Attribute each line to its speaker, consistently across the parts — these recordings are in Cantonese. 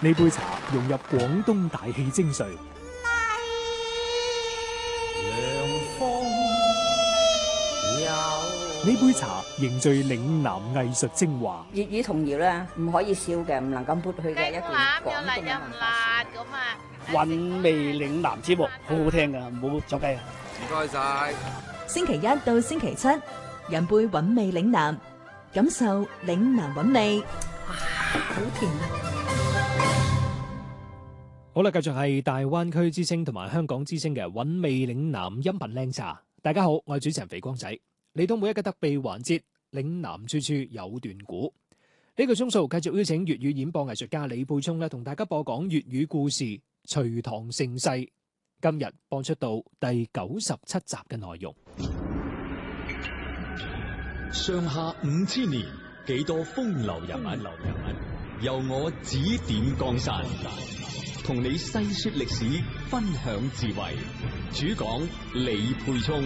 Speaker 1: 呢杯茶融入廣東大氣精髓。呢杯茶凝聚嶺南藝術精華。
Speaker 2: 粵語童謠咧唔可以少嘅，唔能夠抹去嘅一段廣東嘅文化。
Speaker 3: 韻味嶺南節目好好聽噶，唔好走雞啊！
Speaker 4: 唔該晒。
Speaker 5: 星期一到星期七，人輩韻味嶺南，感受嶺南韻味。哇，好甜啊！
Speaker 1: 好啦，繼續係大灣區之聲同埋香港之聲嘅韻味嶺南音頻靚茶。大家好，我係主持人肥光仔。嚟到每一個特備環節，嶺南處處有段古。呢個鐘數繼續邀請粵語演播藝術家李貝聰咧，同大家播講粵語故事《隋唐盛世》。今日播出到第97集嘅內容。
Speaker 6: 上下5000年，幾多風流人物，由我指點江山，同你細說歷史，分享智慧。主講李貝聰。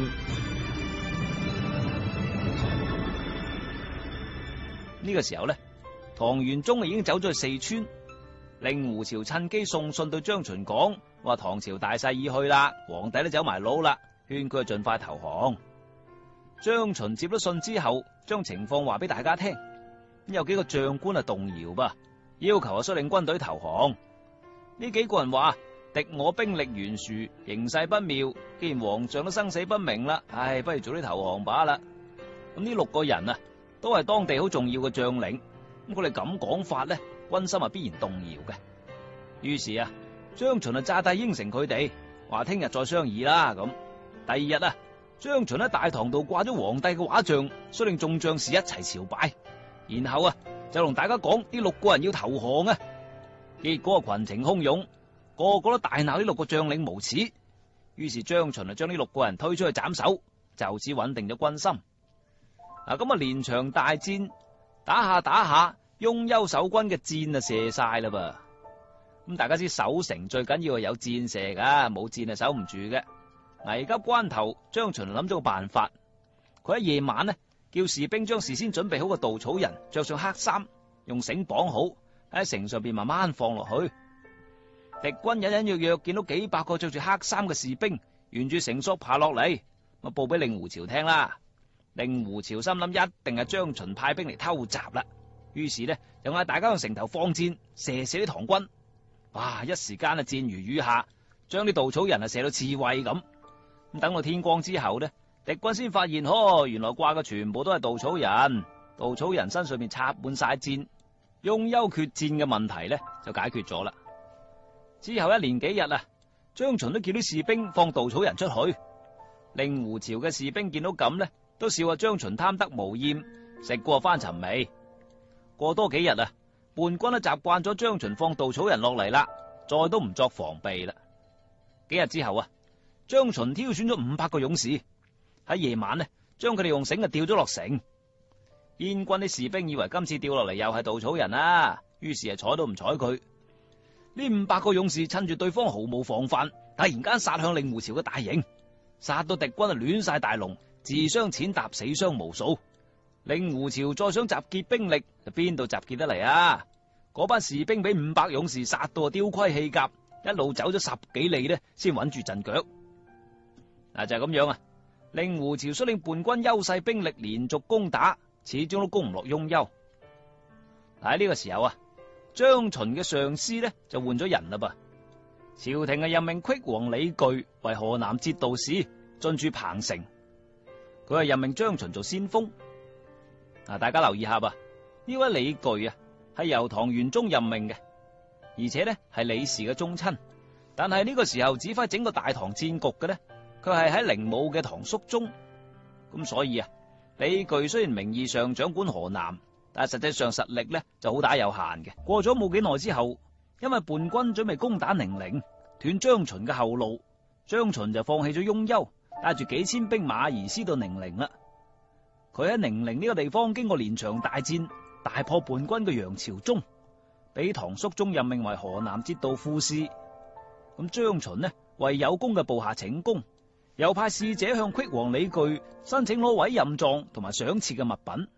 Speaker 7: 呢個時候咧，唐玄宗已經走咗去四川。令狐潮趁機送信對張巡講，話唐朝大勢已去啦，皇帝都走埋佬啦，勸佢盡快投降。張巡接咗信之後，將情況話俾大家聽。有幾個將官動搖噃，要求率領軍隊投降。呢幾個人話：敵我兵力懸殊，形勢不妙，既然皇上都生死不明啦，不如早啲投降罷啦。咁呢6個人啊，都係當地好重要嘅將領。咁佢哋咁講法咧，軍心必然動搖嘅。於是啊，張巡詐帝應承佢哋，話聽日再商議啦。咁第二日啊，張巡喺大堂度掛咗皇帝嘅畫像，率領眾將士一齊朝拜，然後啊就同大家講呢6個人要投降啊。結果群情洶湧，個個都大鬧呢6個將領無恥。於是張巡將呢6個人推出去斬首，就此穩定咗軍心。咁啊連場大戰打下，雍丘守軍嘅箭啊射晒啦噃。咁大家知守城最緊要係有箭射噶，冇箭係守唔住嘅。危急關頭，張巡諗咗個辦法。佢喺夜晚呢，叫士兵將事先準備好嘅稻草人着上黑衫，用繩綁好，喺城上邊慢慢放落去。敵軍隱隱約約見到幾百個着住黑衫嘅士兵沿住繩索爬落嚟，咪報俾令狐潮聽啦。令狐潮心諗一定係張巡派兵嚟偷襲啦，於是呢，就嗌大家向城頭放箭，射啲唐軍。哇！一時間啊，箭如雨下，將啲稻草人啊射到刺蝟咁。咁等到天光之後呢，敵軍先發現，原來掛嘅全部都係稻草人，稻草人身上面插滿晒箭，雍丘缺箭嘅問題呢就解決咗啦。之後一連幾日啊，張巡都叫啲士兵放稻草人出去。令狐潮嘅士兵見到咁呢，都笑話張巡貪得無厭，食過翻尋味。過多幾日啊，叛軍都習慣咗張巡放稻草人落嚟啦，再都唔作防備啦。幾日之後啊，張巡挑選咗500個勇士，喺夜晚呢，將佢哋用繩吊咗落城。燕軍啲士兵以為今次吊落嚟又係稻草人啦，於是啊睬都唔睬佢。呢500個勇士趁住對方毫無防範，突然間殺向令狐潮嘅大營，殺到敵軍啊亂晒大龍，自相踐踏，死傷無數。令狐潮再想集結兵力，就邊度集結得嚟啊？嗰班士兵俾500勇士殺到丟盔棄甲，一路走咗10幾里呢，先穩住陣腳。就係咁樣啊！令狐潮率領叛軍優勢兵力連續攻打，始終都攻唔落雍丘。喺呢個時候啊，張巡嘅上司呢就換咗人啦噃。朝廷任命隙王李據為河南節度使，進駐彭城。佢係任命張巡做先鋒。大家留意下噃，呢位李據啊係由唐玄宗任命嘅，而且呢係李氏嘅宗親。但係呢個時候指揮整個大唐戰局嘅呢，佢係喺靈武嘅唐肅宗。咁所以啊，李據雖然名義上掌管河南，但係實際上實力呢就好打有限嘅。過咗冇幾耐之後，因為叛軍準備攻打寧陵，斷張巡嘅後路，張巡就放棄咗雍丘，帶住幾千兵馬移師到寧陵啦。佢喺寧陵呢個地方經過連場大戰，大破叛軍嘅楊朝忠，俾唐肅宗任命為河南節度副使。咁張巡呢為有功嘅部下請功，又派使者向隙王李據申請攞委任狀同埋賞賜嘅物品。